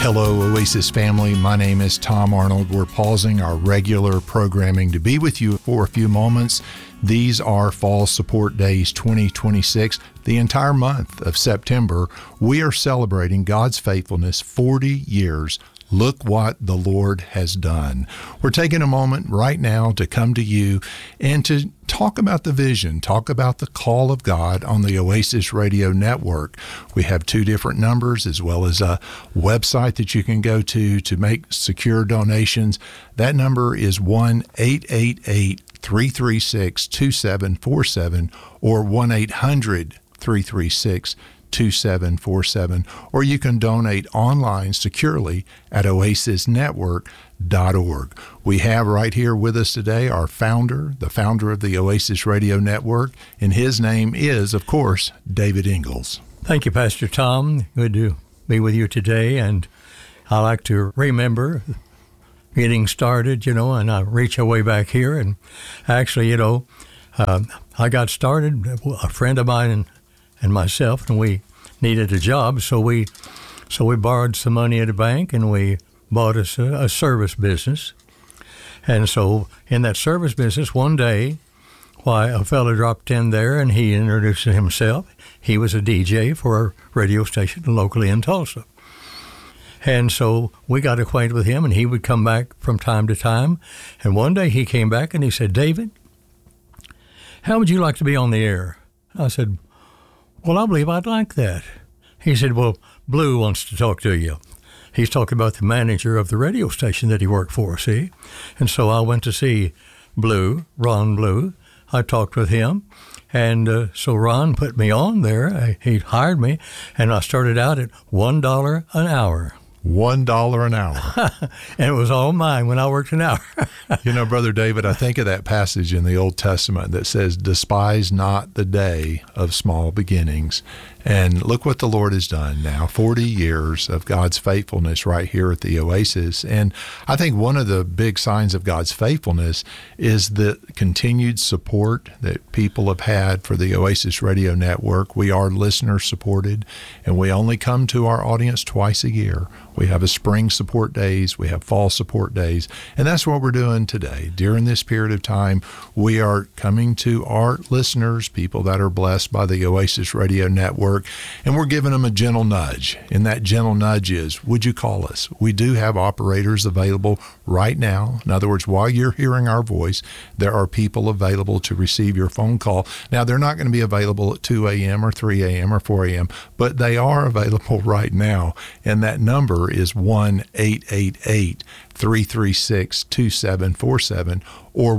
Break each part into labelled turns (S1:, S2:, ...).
S1: Hello, Oasis family. My name is Tom Arnold. We're pausing our regular programming to be with you for a few moments. These are Fall Support Days 2026. The entire month of September, we are celebrating God's faithfulness 40 years. Look what the Lord has done. We're taking a moment right now to come to you and to talk about the vision, talk about the call of God on the Oasis Radio Network. We have two different numbers as well as a website that you can go to make secure donations. That number is 1-888-336-2747 or 1-800-336-2747. 2747, or you can donate online securely at oasisnetwork.org. We have right here with us today our founder, the founder of the Oasis Radio Network, and his name is, of course, David Ingalls.
S2: Thank you, Pastor Tom. Good to be with you today, and I like to remember getting started, and I reach way back here, and actually, I got started, a friend of mine and myself, and we needed a job, so we borrowed some money at a bank, and we bought us a service business. And so in that service business, one day, a fellow dropped in there, and he introduced himself. He was a DJ for a radio station locally in Tulsa. And so we got acquainted with him, and he would come back from time to time. And one day he came back, and he said, "David, how would you like to be on the air?" I said, "Well, I believe I'd like that." He said, "Well, Blue wants to talk to you." He's talking about the manager of the radio station that he worked for, see? And so I went to see Blue, Ron Blue. I talked with him. And so Ron put me on there. He hired me, and I started out at $1 an hour.
S1: $1 an hour.
S2: And it was all mine when I worked an hour.
S1: Brother David, I think of that passage in the Old Testament that says, "Despise not the day of small beginnings." And look what the Lord has done now, 40 years of God's faithfulness right here at the Oasis. And I think one of the big signs of God's faithfulness is the continued support that people have had for the Oasis Radio Network. We are listener supported, and we only come to our audience twice a year. We have a spring support days, we have fall support days, and that's what we're doing today. During this period of time, we are coming to our listeners, people that are blessed by the Oasis Radio Network, and we're giving them a gentle nudge. And that gentle nudge is, would you call us? We do have operators available right now. In other words, while you're hearing our voice, there are people available to receive your phone call. Now, they're not going to be available at 2 a.m. or 3 a.m. or 4 a.m., but they are available right now. And that number is 1-888-336-2747 or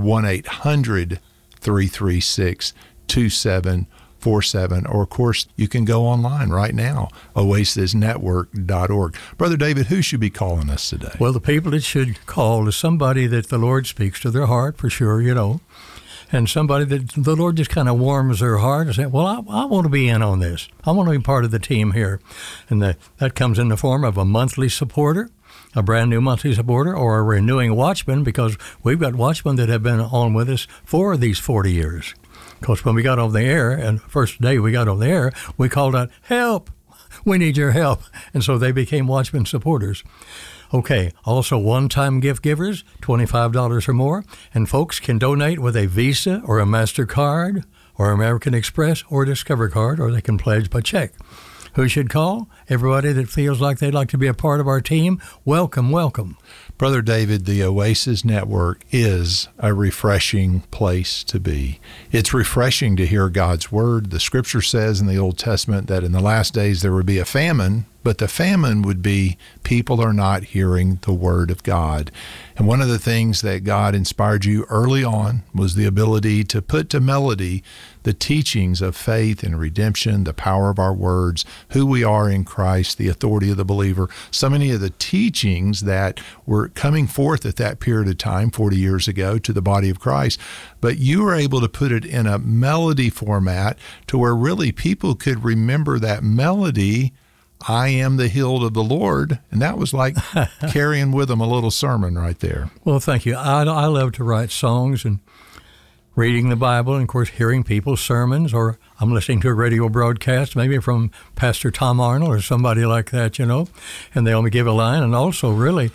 S1: 1-800-336-2747. Or, of course, you can go online right now, oasisnetwork.org. Brother David, who should be calling us today?
S2: Well, the people that should call is somebody that the Lord speaks to their heart, for sure, and somebody that the Lord just kind of warms their heart and say, well, I want to be in on this. I want to be part of the team here. And that comes in the form of a monthly supporter, a brand new monthly supporter, or a renewing watchman, because we've got watchmen that have been on with us for these 40 years. Because when we got on the air, and the first day we got on the air, we called out, "Help! We need your help." And so they became Watchman supporters. Okay, also one-time gift givers, $25 or more. And folks can donate with a Visa or a MasterCard or American Express or Discover card, or they can pledge by check. Who should call? Everybody that feels like they'd like to be a part of our team. Welcome, welcome.
S1: Brother David, the Oasis Network is a refreshing place to be. It's refreshing to hear God's Word. The Scripture says in the Old Testament that in the last days there would be a famine, but the famine would be people are not hearing the Word of God. And one of the things that God inspired you early on was the ability to put to melody the teachings of faith and redemption, the power of our words, who we are in Christ, the authority of the believer. So many of the teachings that were coming forth at that period of time, 40 years ago, to the body of Christ. But you were able to put it in a melody format to where really people could remember that melody, "I am the healed of the Lord," and that was like carrying with them a little sermon right there.
S2: Well, thank you. I love to write songs, and reading the Bible, and of course hearing people's sermons, or I'm listening to a radio broadcast, maybe from Pastor Tom Arnold or somebody like that, and they'll give a line. And also, really,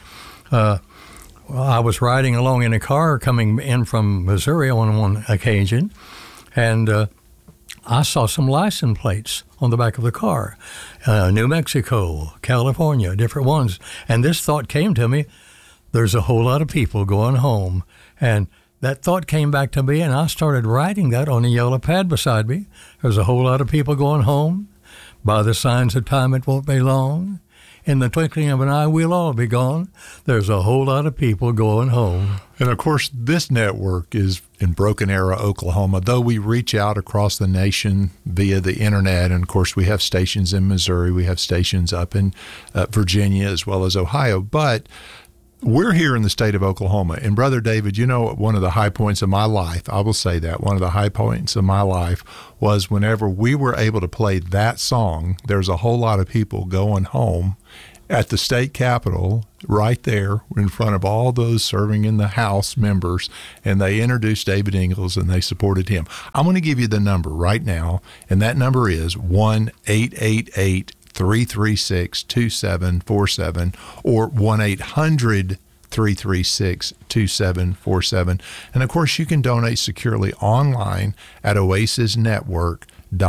S2: I was riding along in a car coming in from Missouri on one occasion, and I saw some license plates on the back of the car, New Mexico, California, different ones. And this thought came to me, there's a whole lot of people going home. And that thought came back to me, and I started writing that on a yellow pad beside me. There's a whole lot of people going home. By the signs of time, it won't be long. In the twinkling of an eye, we'll all be gone. There's a whole lot of people going home.
S1: And, of course, this network is in Broken Arrow, Oklahoma, though we reach out across the nation via the Internet. And, of course, we have stations in Missouri. We have stations up in Virginia as well as Ohio. But we're here in the state of Oklahoma. And, Brother David, one of the high points of my life, I will say that, one of the high points of my life was whenever we were able to play that song, there's a whole lot of people going home at the state capitol right there in front of all those serving in the House members, and they introduced David Ingalls and they supported him. I'm going to give you the number right now, and that number is 1-888-336-2747 or 1-800-336-2747. And, of course, you can donate securely online at oasisnetwork.org.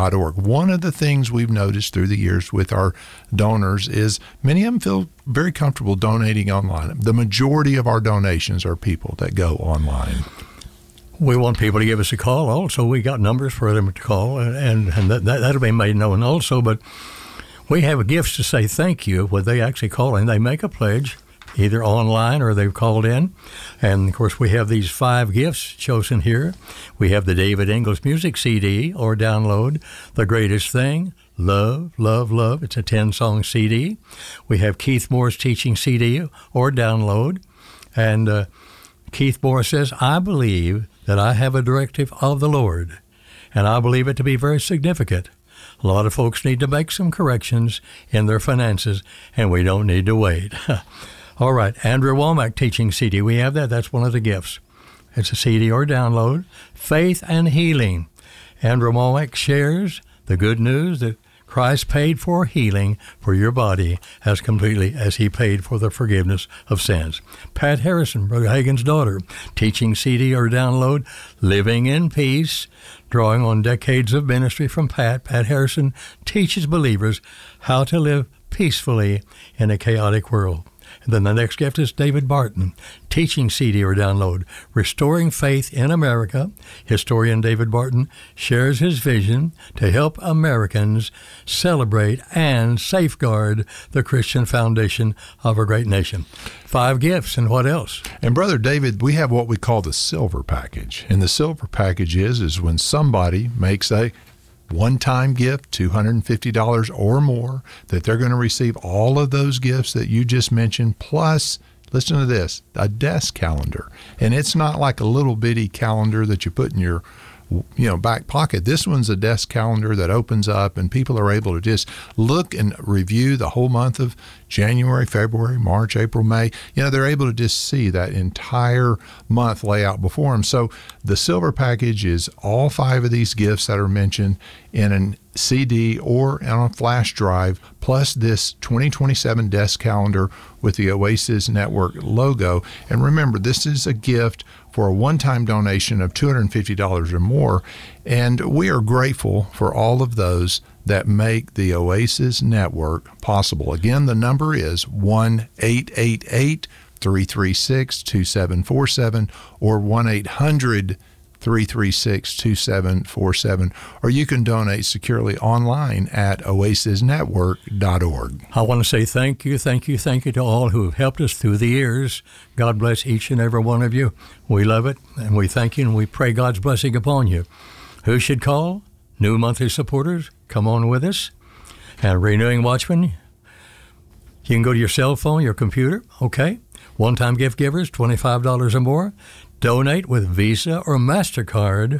S1: One of the things we've noticed through the years with our donors is many of them feel very comfortable donating online. The majority of our donations are people that go online.
S2: We want people to give us a call also. We got numbers for them to call, and that'll be made known also. But we have gifts to say thank you when they actually call in. They make a pledge, either online or they've called in. And, of course, we have these 5 gifts chosen here. We have the David Ingalls Music CD or download, The Greatest Thing, Love, Love, Love. It's a 10-song CD. We have Keith Moore's Teaching CD or download. And Keith Moore says, I believe that I have a directive of the Lord, and I believe it to be very significant. A lot of folks need to make some corrections in their finances, and we don't need to wait. All right, Andrew Womack Teaching CD. We have that. That's one of the gifts. It's a CD or download. Faith and Healing. Andrew Womack shares the good news that Christ paid for healing for your body as completely as he paid for the forgiveness of sins. Pat Harrison, Brother Hagin's daughter, Teaching CD or download, Living in Peace, drawing on decades of ministry from Pat. Pat Harrison teaches believers how to live peacefully in a chaotic world. And then the next gift is David Barton, Teaching CD or download, Restoring Faith in America. Historian David Barton shares his vision to help Americans celebrate and safeguard the Christian foundation of a great nation. 5 gifts, and what else?
S1: And Brother David, we have what we call the silver package. And the silver package is when somebody makes a one-time gift, $250 or more, that they're going to receive all of those gifts that you just mentioned, plus, listen to this, a desk calendar. And it's not like a little bitty calendar that you put in your back pocket. This one's a desk calendar that opens up, and people are able to just look and review the whole month of January, February, March, April, May. They're able to just see that entire month layout before them. So the silver package is all 5 of these gifts that are mentioned in a CD or on a flash drive, plus this 2027 desk calendar with the Oasis Network logo. And remember, this is a gift for a one-time donation of $250 or more. And we are grateful for all of those that make the Oasis Network possible. Again, the number is 1-888-336-2747 or 1-800-336-2747, or you can donate securely online at oasisnetwork.org.
S2: I want to say thank you to all who have helped us through the years. God bless each and every one of you. We love it, and we thank you, and we pray God's blessing upon you. Who should call? New monthly supporters, come on with us. And Renewing Watchman, you can go to your cell phone, your computer, okay? One-time gift givers, $25 or more. Donate with Visa or MasterCard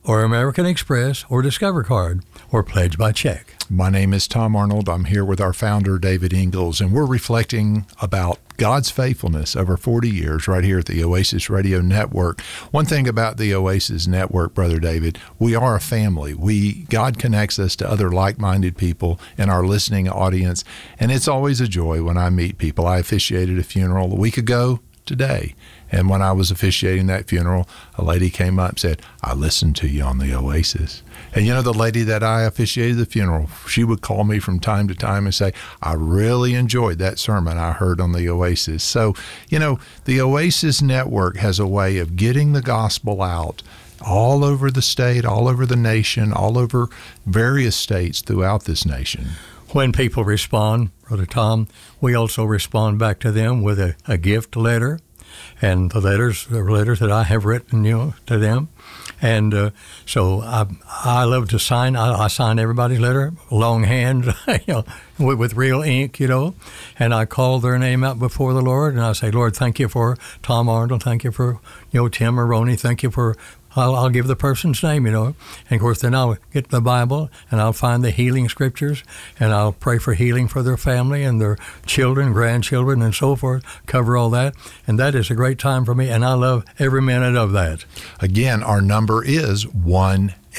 S2: or American Express, or Discover Card, or pledge by check.
S1: My name is Tom Arnold. I'm here with our founder, David Ingalls, and we're reflecting about God's faithfulness over 40 years right here at the Oasis Radio Network. One thing about the Oasis Network, Brother David, we are a family. God connects us to other like-minded people in our listening audience, and it's always a joy when I meet people. I officiated a funeral a week ago today, and when I was officiating that funeral, a lady came up and said, "I listened to you on the Oasis." And the lady that I officiated the funeral, she would call me from time to time and say, "I really enjoyed that sermon I heard on the Oasis." So, the Oasis Network has a way of getting the gospel out all over the state, all over the nation, all over various states throughout this nation.
S2: When people respond, Brother Tom, we also respond back to them with a gift letter, and the letters that I have written, to them. And so I love to sign. I sign everybody's letter, longhand, with real ink, and I call their name out before the Lord, and I say, "Lord, thank you for Tom Arnold. Thank you for, Tim Maroney. Thank you for," I'll give the person's name, and of course then I'll get the Bible and I'll find the healing scriptures and I'll pray for healing for their family and their children, grandchildren, and so forth, cover all that. And that is a great time for me, and I love every minute of that.
S1: Again, our number is 1